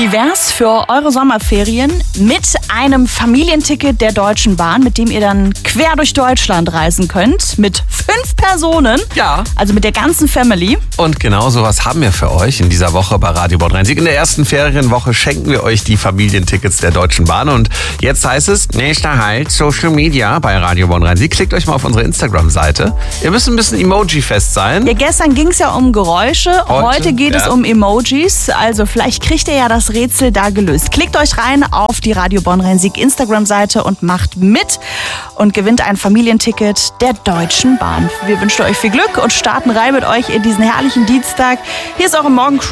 Wie wär's für eure Sommerferien mit einem Familienticket der Deutschen Bahn, mit dem ihr dann quer durch Deutschland reisen könnt? Mit 5 Personen. Ja. Also mit der ganzen Family. Und genau sowas haben wir für euch in dieser Woche bei Radio Bonn-Rhein-Sieg. In der ersten Ferienwoche schenken wir euch die Familientickets der Deutschen Bahn. Und jetzt heißt es, nächster Halt, Social Media bei Radio Bonn-Rhein-Sieg. Klickt euch mal auf unsere Instagram-Seite. Ihr müsst ein bisschen Emoji-fest sein. Ja, gestern ging es ja um Geräusche. Heute geht es um Emojis. Also vielleicht kriegt ihr ja das Rätsel da gelöst. Klickt euch rein auf die Radio Bonn-Rhein-Sieg Instagram-Seite und macht mit und gewinnt ein Familienticket der Deutschen Bahn. Wir wünschen euch viel Glück und starten rein mit euch in diesen herrlichen Dienstag. Hier ist eure Morgencrew.